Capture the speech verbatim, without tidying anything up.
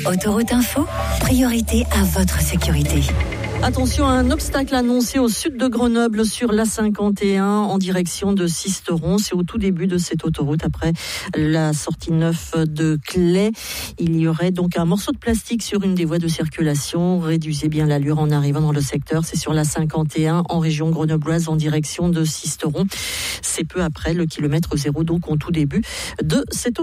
Autoroute Info, priorité à votre sécurité. Attention à un obstacle annoncé au sud de Grenoble sur l'A cinquante et un en direction de Sisteron. C'est au tout début de cette autoroute après la sortie neuf de Claye. Il y aurait donc un morceau de plastique sur une des voies de circulation. Réduisez bien l'allure en arrivant dans le secteur. C'est sur l'A cinquante et un en région grenobloise en direction de Sisteron. C'est peu après le kilomètre zéro, donc au tout début de cette autoroute.